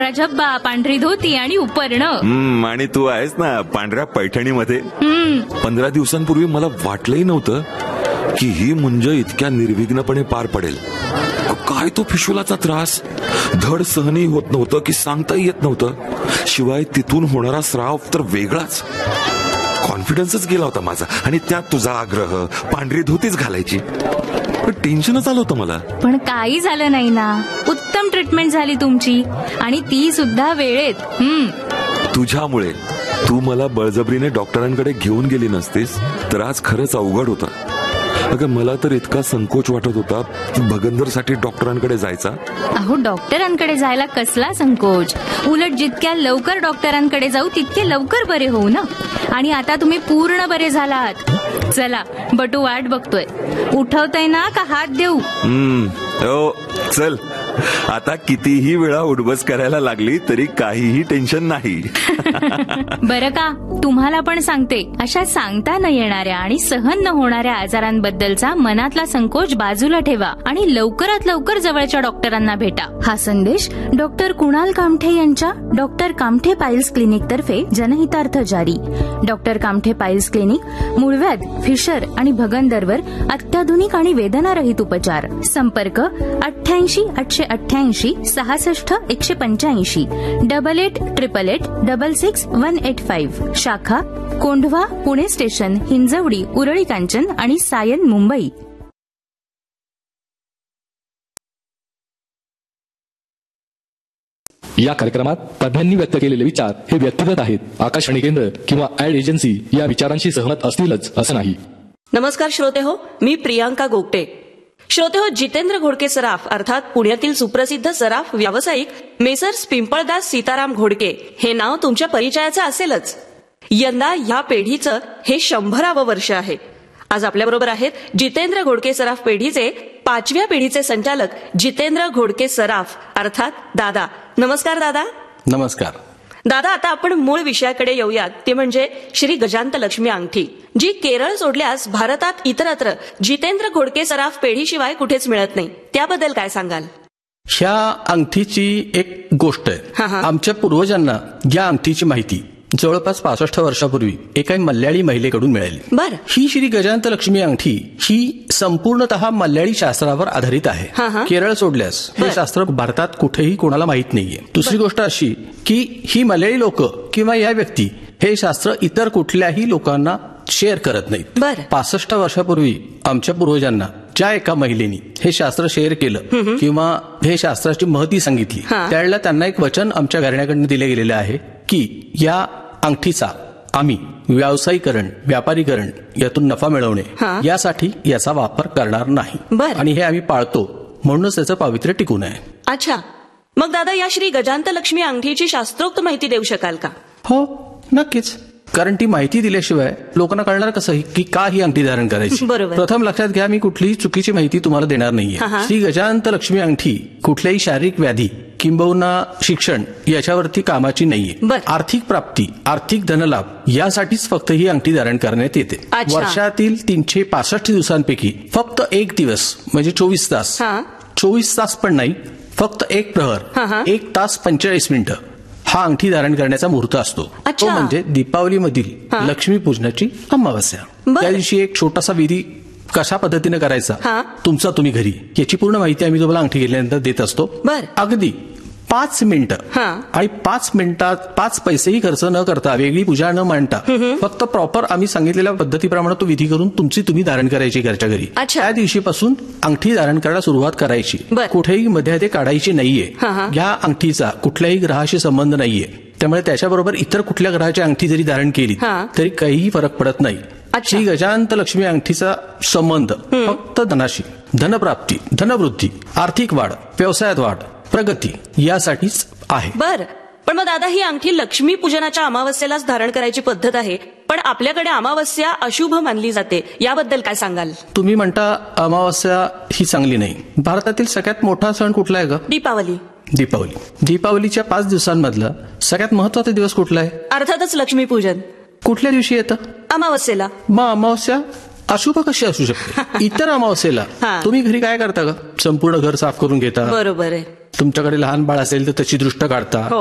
झब्बा, पांढरी धोती आणि उपरणं. आणि तू आहेस ना पांढऱ्या पैठणीमध्ये. 15 दिवसांपूर्वी मला वाटलंही नव्हतं की ही मुंज इतक्या निर्विघ्नपणे पार पडेल. काय तो फिशुलाचा त्रास, धड सहनही होत नव्हतं की सांगताही येत नव्हतं. शिवाय तिथून होणारा स्राव तर वेगळाच. कॉन्फिडन्सच गेला होता माझा. आणि त्यात तुझा आग्रह, पांढरी धोतीच घालायची. टेन्शनच आलं होतं मला. पण काही झालं नाही ना. उत्तम ट्रीटमेंट झाली तुमची, आणि ती सुद्धा वेळेत. तुझ्यामुळे. तू मला बळजबरीने डॉक्टरांकडे घेऊन गेली नसतीस तर आज खरंच अवघड होतं. अगं मला तर इतका संकोच वाटत होता भगंदरसाठी डॉक्टरांकडे जायचा. अहो, डॉक्टरांकडे जायला कसला संकोच. उलट जितक्या लवकर डॉक्टरांकडे जाऊ तितके लवकर बरे होऊ ना. आणि आता तुम्ही पूर्ण बरे झालात. चला, बटू वाट बघतोय. उठवतय ना का हात देऊ? हो, चल. आता कितीही वेळा उठबस करायला लागली तरी काहीही टेन्शन नाही. बरं का, तुम्हाला पण सांगते, अशा सांगता न येणाऱ्या आणि सहन न होणाऱ्या आजारांबद्दलचा मनातला संकोच बाजूला ठेवा आणि लवकरात लवकर जवळच्या डॉक्टरांना भेटा. हा संदेश डॉक्टर कुणाल कामठे यांच्या डॉक्टर कामठे पाईल्स क्लिनिक तर्फे जनहितार्थ जारी. डॉक्टर कामठे पाईल्स क्लिनिक, मूळव्याध, फिशर आणि भगंदरवर अत्याधुनिक आणि वेदनारहित उपचार. संपर्क 88 888 66 185 88 888 185. शाखा कोंढवा, पुणे स्टेशन, हिंजवडी, उरळी कांचन आणि सायन, मुंबई. या कार्यक्रमात तज्ञांनी व्यक्त केलेले विचार हे व्यक्तिगत आहेत. आकाशवाणी केंद्र किंवा ऍड एजन्सी या विचारांशी सहमत असतीलच असं नाही. नमस्कार श्रोते हो, मी प्रियांका गोगटे. श्रोते हो, जितेंद्र घोडके सराफ अर्थात पुण्यातील सुप्रसिद्ध सराफ व्यावसायिक मेसर्स पिंपळदास सीताराम घोडके हे नाव तुमच्या परिचयाचं असेलच. यंदा या पेढीचं हे 100वे वर्ष आहे. आज आपल्याबरोबर आहेत जितेंद्र घोडके सराफ पेढीचे 5व्या पिढीचे संचालक जितेंद्र घोडके सराफ अर्थात दादा. नमस्कार दादा. नमस्कार दादा. आता आपण मूळ विषयाकडे येऊयात, ते म्हणजे श्री गजांत लक्ष्मी अंगठी, जी केरळ सोडल्यास भारतात इतरत्र जितेंद्र घोडके सराफ पेढीशिवाय कुठेच मिळत नाही. त्याबद्दल काय सांगाल? ह्या अंगठीची एक गोष्ट आहे. आमच्या पूर्वजांना या अंगठीची माहिती जवळपास 65 वर्षापूर्वी एका मल्याळी महिलेकडून मिळाली. बरं. ही श्री गजांत लक्ष्मी अंगठी ही संपूर्णतः मल्याळी शास्त्रावर आधारित आहे. केरळ सोडल्यास हे शास्त्र भारतात कुठेही कोणाला माहीत नाहीये. दुसरी गोष्ट अशी की ही मल्याळी लोक किंवा या व्यक्ती हे शास्त्र इतर कुठल्याही लोकांना शेअर करत नाहीत. 65 वर्षापूर्वी आमच्या पूर्वजांना ज्या एका महिलेनी हे शास्त्र शेअर केलं किंवा हे शास्त्राची महती सांगितली, त्यावेळेला त्यांना एक वचन आमच्या घराण्याकडून दिले गेलेलं आहे की या अंगठीचा आम्ही व्यावसायीकरण, व्यापारीकरण, यातून नफा मिळवणे यासाठी याचा वापर करणार नाही. आणि हे आम्ही पाळतो, म्हणूनच त्याचं पावित्र्य टिकून आहे. अच्छा, मग दादा या श्री गजांत लक्ष्मी अंगठीची शास्त्रोक्त माहिती देऊ शकाल का? हो, नक्कीच. कारण ती माहिती दिल्याशिवाय लोकांना कळणार कसं की का ही अंगठी धारण करायची. प्रथम लक्षात घ्या, मी कुठलीही चुकीची माहिती तुम्हाला देणार नाहीये. श्री गजांत लक्ष्मी अंगठी कुठल्याही शारीरिक व्याधी किंबहुना शिक्षण याच्यावरती कामाची नाहीये. आर्थिक प्राप्ती, आर्थिक धनलाभ यासाठीच फक्त ही अंगठी धारण करण्यात येते. वर्षातील 365 दिवसांपैकी फक्त एक दिवस म्हणजे 24 तास, 24 तास पण नाही, फक्त एक प्रहर 1 तास 45 मिनिटं हा अंगठी धारण करण्याचा मुहूर्त असतो. तो म्हणजे दीपावलीमधील लक्ष्मीपूजनाची अमावस्या. त्या दिवशी एक छोटासा विधी कशा पद्धतीने करायचा तुमचा तुम्ही घरी, याची पूर्ण माहिती आम्ही तुम्हाला अंगठी गेल्यानंतर देत असतो. अगदी 5 मिनिटं आणि 5 मिनिटात 5 पैसेही खर्च न करता, वेगळी पूजा न मांडता, फक्त प्रॉपर आम्ही सांगितलेल्या पद्धतीप्रमाणे तो विधी करून तुमची तुम्ही धारण करायची घरच्या घरी. त्या दिवशीपासून अंगठी धारण करायला सुरुवात करायची. कुठेही मध्ये काढायची नाहीये. या अंगठीचा कुठल्याही ग्रहाशी संबंध नाहीये, त्यामुळे त्याच्याबरोबर इतर कुठल्या ग्रहाची अंगठी जरी धारण केली तरी काहीही फरक पडत नाही. श्री गजांत लक्ष्मी अंगठीचा संबंध फक्त धनाशी, धनप्राप्ती, धनवृद्धी, आर्थिक वाढ, व्यवसायात वाढ, प्रगती यासाठीच आहे. बर, पण मग दादा ही अंगठी लक्ष्मी पूजनाच्या अमावस्येलाच धारण करायची पद्धत आहे, पण आपल्याकडे अमावस्या अशुभ मानली जाते, याबद्दल काय सांगाल? तुम्ही म्हणता अमावस्या ही चांगली नाही. भारतातील सगळ्यात मोठा सण कुठला आहे ग? दीपावली. दीपावली. दीपावलीच्या 5 दिवसांमधला सगळ्यात महत्वाचा दिवस कुठला आहे? अर्थातच लक्ष्मीपूजन. कुठल्या दिवशी येतं? अमावस्येला. मग अमावस्या अशुभ कशी असू शकते? इतर अमावस्येला तुम्ही घरी काय करता का? संपूर्ण घर साफ करून घेता. बरोबर आहे. तुमच्याकडे लहान बाळ असेल तर त्याची दृष्ट काढता